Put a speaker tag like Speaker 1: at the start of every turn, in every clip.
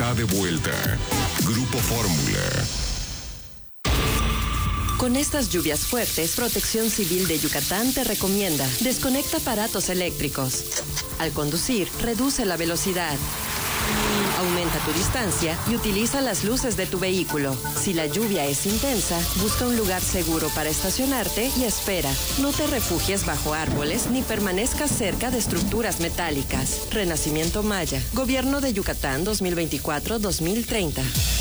Speaker 1: está de vuelta. Grupo Fórmula.
Speaker 2: Con estas lluvias fuertes, Protección Civil de Yucatán te recomienda: desconecta aparatos eléctricos. Al conducir, reduce la velocidad. Aumenta tu distancia y utiliza las luces de tu vehículo. Si la lluvia es intensa, busca un lugar seguro para estacionarte y espera. No te refugies bajo árboles ni permanezcas cerca de estructuras metálicas. Renacimiento Maya. Gobierno de Yucatán 2024-2030.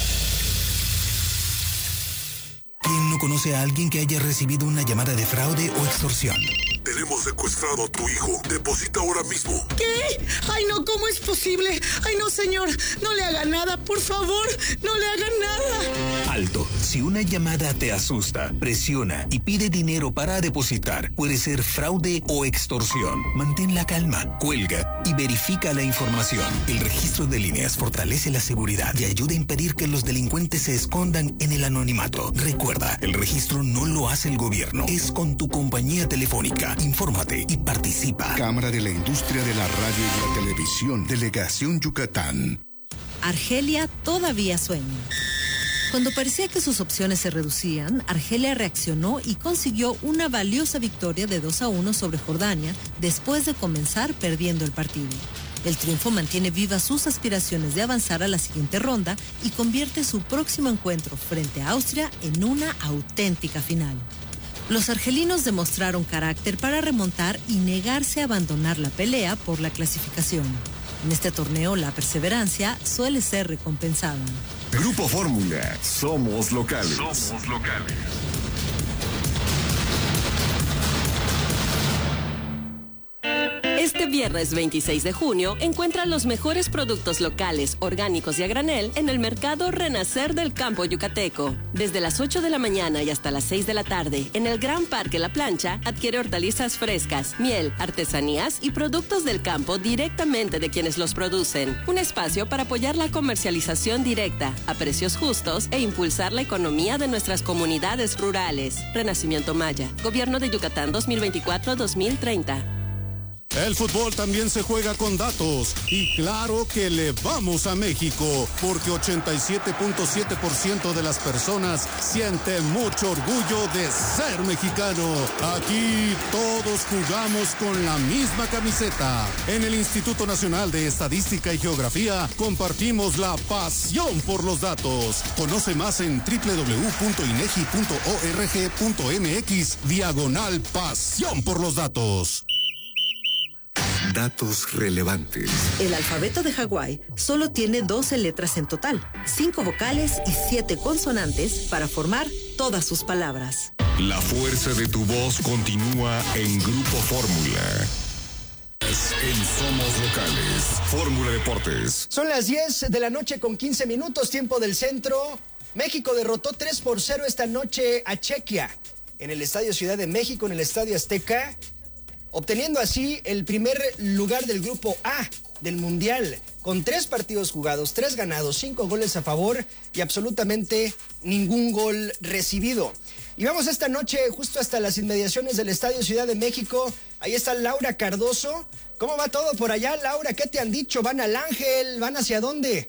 Speaker 3: ¿Quién no conoce a alguien que haya recibido una llamada de fraude o extorsión?
Speaker 4: Tenemos secuestrado a tu hijo. Deposita ahora mismo.
Speaker 5: ¿Qué? Ay, no, ¿cómo es posible? Ay, no, señor. No le haga nada, por favor. No le hagan nada.
Speaker 3: Alto. Si una llamada te asusta, presiona y pide dinero para depositar, puede ser fraude o extorsión. Mantén la calma, cuelga y verifica la información. El registro de líneas fortalece la seguridad y ayuda a impedir que los delincuentes se escondan en el anonimato. Recuerda, el registro no lo hace el gobierno, es con tu compañía telefónica. Infórmate y participa.
Speaker 4: Cámara de la Industria de la Radio y la Televisión, Delegación Yucatán.
Speaker 6: Argelia todavía sueña. Cuando parecía que sus opciones se reducían, Argelia reaccionó y consiguió una valiosa victoria de 2-1 sobre Jordania después de comenzar perdiendo el partido. El triunfo mantiene vivas sus aspiraciones de avanzar a la siguiente ronda y convierte su próximo encuentro frente a Austria en una auténtica final. Los argelinos demostraron carácter para remontar y negarse a abandonar la pelea por la clasificación. En este torneo, la perseverancia suele ser recompensada.
Speaker 1: Grupo Fórmula. Somos locales.
Speaker 7: Somos locales.
Speaker 2: Este viernes 26 de junio, encuentra los mejores productos locales, orgánicos y a granel en el mercado Renacer del Campo Yucateco. Desde las 8 de la mañana y hasta las 6 de la tarde, en el Gran Parque La Plancha, adquiere hortalizas frescas, miel, artesanías y productos del campo directamente de quienes los producen. Un espacio para apoyar la comercialización directa, a precios justos e impulsar la economía de nuestras comunidades rurales. Renacimiento Maya. Gobierno de Yucatán 2024-2030.
Speaker 8: El fútbol también se juega con datos y claro que le vamos a México porque 87.7% de las personas sienten mucho orgullo de ser mexicano. Aquí todos jugamos con la misma camiseta. En el Instituto Nacional de Estadística y Geografía compartimos la pasión por los datos. Conoce más en www.inegi.org.mx/pasión por los datos.
Speaker 4: Datos relevantes.
Speaker 6: El alfabeto de Hawái solo tiene 12 letras en total, 5 vocales y 7 consonantes para formar todas sus palabras.
Speaker 1: La fuerza de tu voz continúa en Grupo Fórmula. En Somos Locales. Fórmula Deportes.
Speaker 9: Son las 10 de la noche con 15 minutos, tiempo del centro. México derrotó 3-0 esta noche a Chequia en el Estadio Ciudad de México, en el Estadio Azteca, obteniendo así el primer lugar del Grupo A del Mundial, con 3 partidos jugados, 3 ganados, 5 goles a favor y absolutamente ningún gol recibido. Y vamos esta noche justo hasta las inmediaciones del Estadio Ciudad de México. Ahí está Laura Cardoso. ¿Cómo va todo por allá, Laura? ¿Qué te han dicho? ¿Van al Ángel? ¿Van hacia dónde?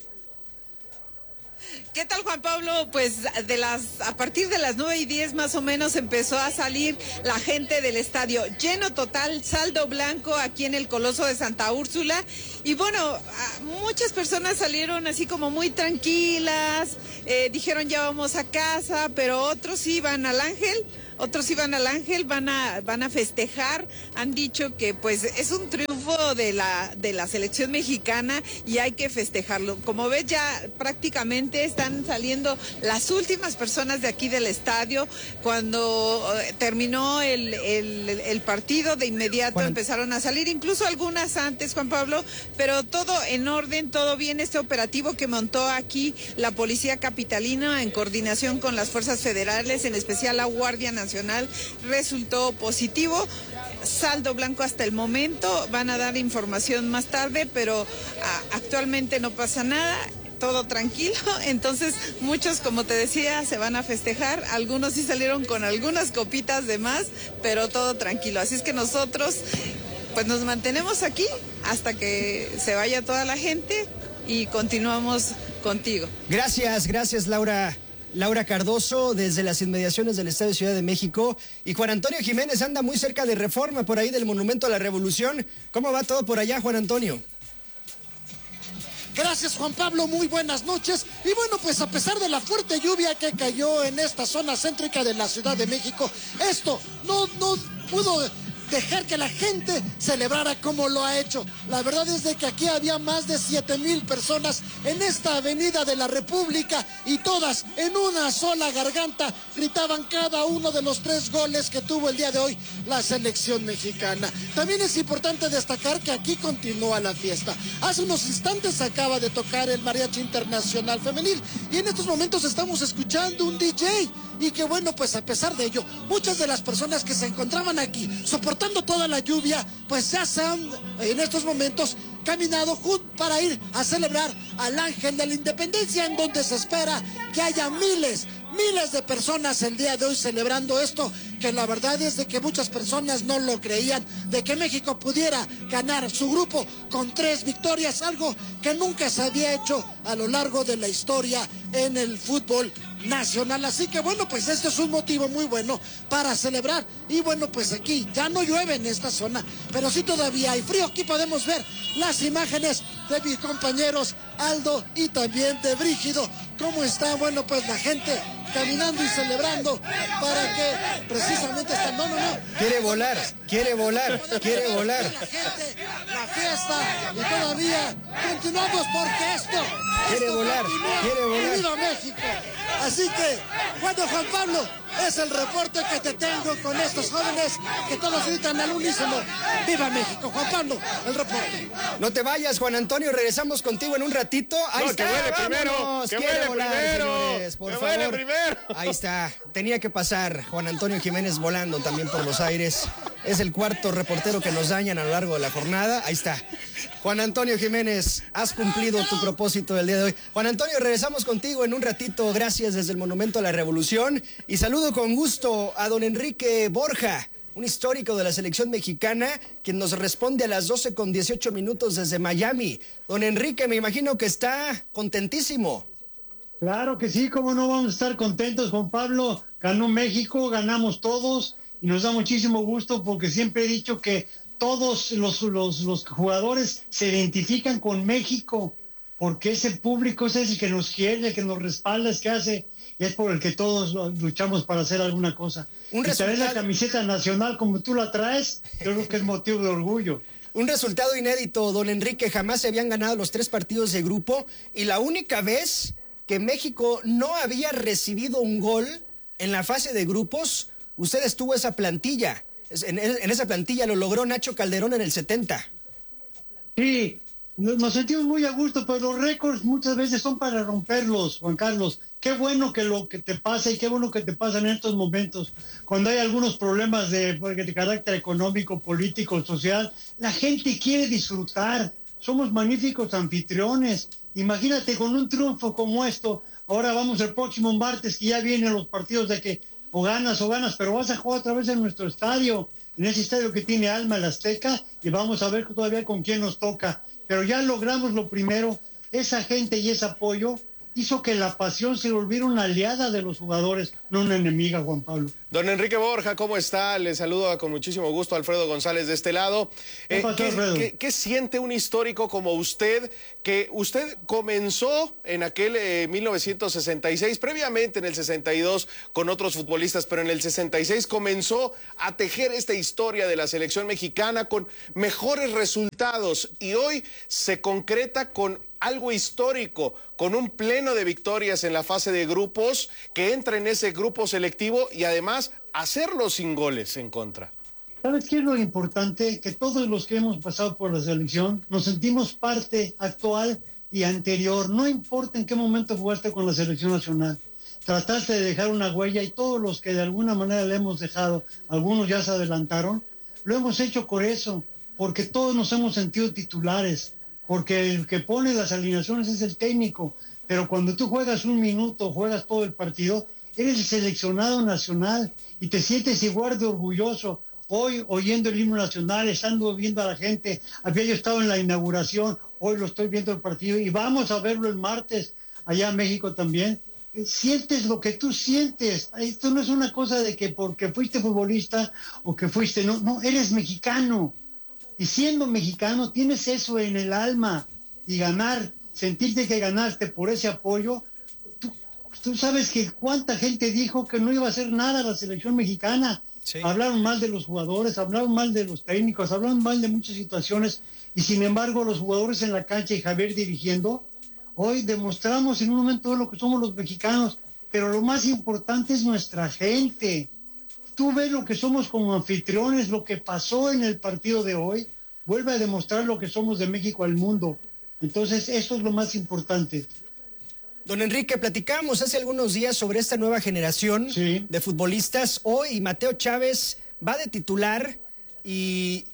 Speaker 10: ¿Qué tal, Juan Pablo? Pues a partir de las 9:10 más o menos empezó a salir la gente del estadio. Lleno total, saldo blanco aquí en el Coloso de Santa Úrsula. Y bueno, muchas personas salieron así como muy tranquilas, dijeron ya vamos a casa, pero otros iban al Ángel. Van a festejar. Han dicho que pues es un triunfo de la selección mexicana y hay que festejarlo. Como ves, ya prácticamente están saliendo las últimas personas de aquí del estadio. Cuando terminó el partido, de inmediato empezaron a salir, incluso algunas antes, Juan Pablo, pero todo en orden, todo bien. Este operativo que montó aquí la Policía Capitalina en coordinación con las fuerzas federales, en especial la Guardia Nacional, resultó positivo. Saldo blanco hasta el momento. Van a dar información más tarde, pero actualmente no pasa nada. Todo tranquilo. Entonces muchos, como te decía, se van a festejar. Algunos sí salieron con algunas copitas de más, pero todo tranquilo. Así es que nosotros pues nos mantenemos aquí hasta que se vaya toda la gente y continuamos contigo.
Speaker 9: Gracias, Laura. Laura Cardoso, desde las inmediaciones del Estadio Ciudad de México. Y Juan Antonio Jiménez anda muy cerca de Reforma, por ahí del Monumento a la Revolución. ¿Cómo va todo por allá, Juan Antonio?
Speaker 7: Gracias, Juan Pablo, muy buenas noches. Y bueno, pues a pesar de la fuerte lluvia que cayó en esta zona céntrica de la Ciudad de México, esto no pudo dejar que la gente celebrara como lo ha hecho. La verdad es de que aquí había más de 7,000 personas en esta avenida de la República y todas en una sola garganta gritaban cada uno de los 3 goles que tuvo el día de hoy la selección mexicana. También es importante destacar que aquí continúa la fiesta. Hace unos instantes acaba de tocar el Mariachi Internacional Femenil y en estos momentos estamos escuchando un DJ. Y que bueno, pues a pesar de ello, muchas de las personas que se encontraban aquí soportando toda la lluvia, pues ya se han en estos momentos caminado para ir a celebrar al Ángel de la Independencia, en donde se espera que haya miles de personas el día de hoy celebrando esto, que la verdad es de que muchas personas no lo creían, de que México pudiera ganar su grupo con 3 victorias, algo que nunca se había hecho a lo largo de la historia en el fútbol nacional. Así que bueno, pues este es un motivo muy bueno para celebrar. Y bueno, pues aquí ya no llueve en esta zona, pero sí todavía hay frío. Aquí podemos ver las imágenes de mis compañeros Aldo y también de Brígido, cómo está, bueno, pues la gente caminando y celebrando para que precisamente están... No.
Speaker 9: Quiere volar.
Speaker 7: La gente, la fiesta, y todavía continuamos porque esto
Speaker 9: quiere volar.
Speaker 7: ¡Viva México! Así que, bueno, Juan Pablo, es el reporte que te tengo con estos jóvenes que todos gritan al unísono. ¡Viva México! Juan Pablo, el reporte.
Speaker 9: No te vayas, Juan Antonio, regresamos contigo en un ratito. Ahí está,
Speaker 11: que vuele primero,
Speaker 9: que vuele
Speaker 11: volar,
Speaker 9: primero, señores, por favor.
Speaker 11: Vuele primero.
Speaker 9: Ahí está, tenía que pasar Juan Antonio Jiménez volando también por los aires. Es el 4º reportero que nos dañan a lo largo de la jornada. Ahí está. Juan Antonio Jiménez, has cumplido tu propósito del día de hoy. Juan Antonio, regresamos contigo en un ratito. Gracias desde el Monumento a la Revolución. Y saludo con gusto a don Enrique Borja, un histórico de la selección mexicana, quien nos responde a las 12:18 desde Miami. Don Enrique, me imagino que está contentísimo.
Speaker 12: Claro que sí, cómo no vamos a estar contentos, Juan Pablo. Ganó México, ganamos todos y nos da muchísimo gusto porque siempre he dicho que todos los jugadores se identifican con México porque ese público es el que nos quiere, el que nos respalda, es que hace, y es por el que todos luchamos para hacer alguna cosa. Y traer la camiseta nacional como tú la traes, yo creo que es motivo de orgullo.
Speaker 9: Un resultado inédito, don Enrique, jamás se habían ganado los 3 partidos de grupo y la única vez que México no había recibido un gol en la fase de grupos, ustedes tuvo esa plantilla. En esa plantilla lo logró Nacho Calderón en el 70.
Speaker 12: Sí, nos sentimos muy a gusto, pero los récords muchas veces son para romperlos, Juan Carlos. Qué bueno que lo que te pasa y qué bueno que te pasan en estos momentos, cuando hay algunos problemas de carácter económico, político, social. La gente quiere disfrutar, somos magníficos anfitriones. Imagínate con un triunfo como esto, ahora vamos el próximo martes, que ya vienen los partidos de que o ganas, pero vas a jugar otra vez en nuestro estadio, en ese estadio que tiene alma, el Azteca, y vamos a ver todavía con quién nos toca. Pero ya logramos lo primero, esa gente y ese apoyo hizo que la pasión se volviera una aliada de los jugadores, no una enemiga, Juan Pablo.
Speaker 11: Don Enrique Borja, ¿cómo está? Le saludo con muchísimo gusto a Alfredo González de este lado. ¿Qué siente un histórico como usted, que usted comenzó en aquel 1966, previamente en el 62 con otros futbolistas, pero en el 66 comenzó a tejer esta historia de la selección mexicana con mejores resultados y hoy se concreta con algo histórico, con un pleno de victorias en la fase de grupos, que entra en ese grupo selectivo y además hacerlo sin goles en contra?
Speaker 12: ¿Sabes qué es lo importante? Que todos los que hemos pasado por la selección nos sentimos parte actual y anterior. No importa en qué momento jugaste con la selección nacional. Trataste de dejar una huella y todos los que de alguna manera le hemos dejado, algunos ya se adelantaron, lo hemos hecho por eso, porque todos nos hemos sentido titulares. Porque el que pone las alineaciones es el técnico, pero cuando tú juegas un minuto, juegas todo el partido, eres el seleccionado nacional y te sientes igual de orgulloso. Hoy, oyendo el himno nacional, estando viendo a la gente, había yo estado en la inauguración, hoy lo estoy viendo el partido y vamos a verlo el martes. allá en México también. Sientes lo que tú sientes. Esto no es una cosa de que porque fuiste futbolista o que fuiste, no, eres mexicano. Y siendo mexicano tienes eso en el alma. Y ganar, sentirte que ganaste por ese apoyo. Tú sabes que cuánta gente dijo que no iba a hacer nada la selección mexicana. Sí. Hablaron mal de los jugadores, hablaron mal de los técnicos, hablaron mal de muchas situaciones. Y sin embargo los jugadores en la cancha y Javier dirigiendo, hoy demostramos en un momento de lo que somos los mexicanos. Pero lo más importante es nuestra gente. Tú ves lo que somos como anfitriones, lo que pasó en el partido de hoy, vuelve a demostrar lo que somos de México al mundo. Entonces, eso es lo más importante.
Speaker 9: Don Enrique, platicábamos hace algunos días sobre esta nueva generación de futbolistas. Hoy Mateo Chávez va de titular y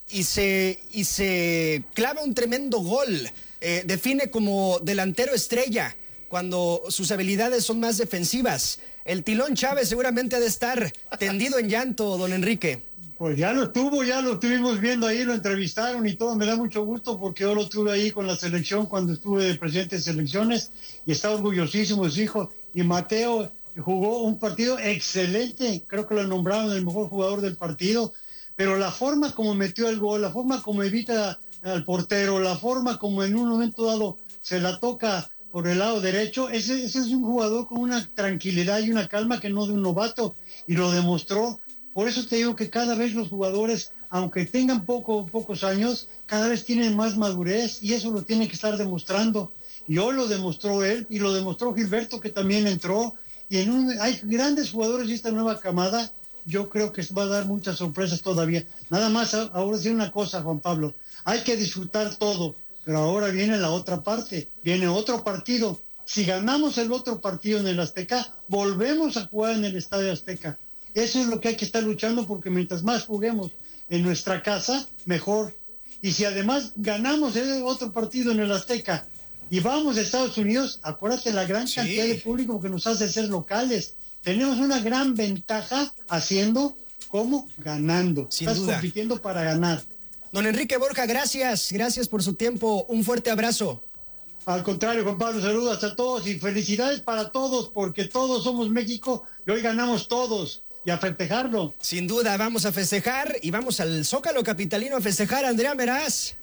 Speaker 9: se clava un tremendo gol. Define como delantero estrella cuando sus habilidades son más defensivas. El Tilón Chávez seguramente ha de estar tendido en llanto, don Enrique.
Speaker 12: Pues ya lo estuvimos viendo ahí, lo entrevistaron y todo. Me da mucho gusto porque yo lo tuve ahí con la selección cuando estuve de presidente de selecciones y está orgullosísimo de su hijo. Y Mateo jugó un partido excelente, creo que lo nombraron el mejor jugador del partido, pero la forma como metió el gol, la forma como evita al portero, la forma como en un momento dado se la toca por el lado derecho, ese es un jugador con una tranquilidad y una calma que no de un novato, y lo demostró. Por eso te digo que cada vez los jugadores, aunque tengan pocos años, cada vez tienen más madurez, y eso lo tiene que estar demostrando. Y hoy lo demostró él, y lo demostró Gilberto, que también entró, y hay grandes jugadores de esta nueva camada. Yo creo que va a dar muchas sorpresas todavía. Nada más, ahora sí una cosa, Juan Pablo, hay que disfrutar todo, pero ahora viene la otra parte, viene otro partido. Si ganamos el otro partido en el Azteca, volvemos a jugar en el Estadio Azteca. Eso es lo que hay que estar luchando, porque mientras más juguemos en nuestra casa, mejor. Y si además ganamos el otro partido en el Azteca y vamos a Estados Unidos, acuérdate la gran cantidad de público que nos hace ser locales. Tenemos una gran ventaja haciendo como ganando. Estás compitiendo para ganar.
Speaker 9: Don Enrique Borja, gracias por su tiempo. Un fuerte abrazo.
Speaker 12: Al contrario, Juan Pablo, saludos a todos y felicidades para todos, porque todos somos México y hoy ganamos todos. Y a festejarlo.
Speaker 9: Sin duda, vamos a festejar y vamos al Zócalo capitalino a festejar. Andrea Meraz.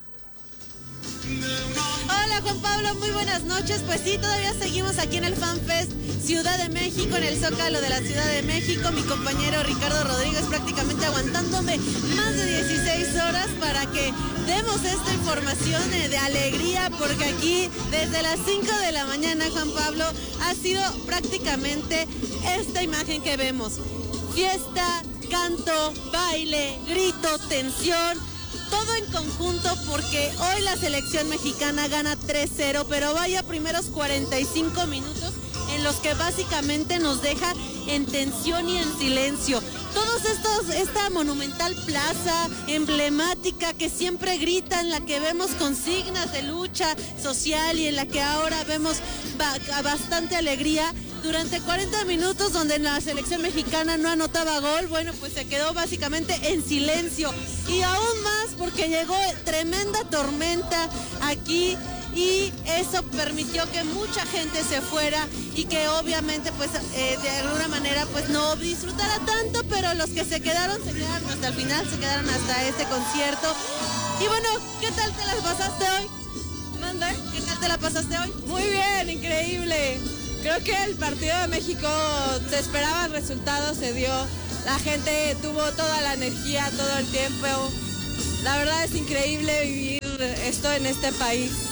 Speaker 13: Hola Juan Pablo, muy buenas noches. Pues sí, todavía seguimos aquí en el FanFest Ciudad de México, en el Zócalo de la Ciudad de México. Mi compañero Ricardo Rodríguez prácticamente aguantándome más de 16 horas para que demos esta información de alegría, porque aquí desde las 5 de la mañana, Juan Pablo, ha sido prácticamente esta imagen que vemos. Fiesta, canto, baile, grito, tensión, todo en conjunto, porque hoy la selección mexicana gana 3-0, pero vaya primeros 45 minutos en los que básicamente nos deja en tensión y en silencio. Esta monumental plaza emblemática que siempre grita, en la que vemos consignas de lucha social y en la que ahora vemos bastante alegría. Durante 40 minutos donde la selección mexicana no anotaba gol, bueno, pues se quedó básicamente en silencio. Y aún más porque llegó tremenda tormenta aquí y eso permitió que mucha gente se fuera y que obviamente pues de alguna manera pues no disfrutara tanto, pero los que se quedaron hasta el final, se quedaron hasta este concierto. Y bueno, ¿qué tal te las pasaste hoy? ¿Manda? ¿Qué tal te la pasaste hoy?
Speaker 14: Muy bien, increíble. Creo que el partido de México se esperaba el resultado, se dio. La gente tuvo toda la energía, todo el tiempo. La verdad es increíble vivir esto en este país.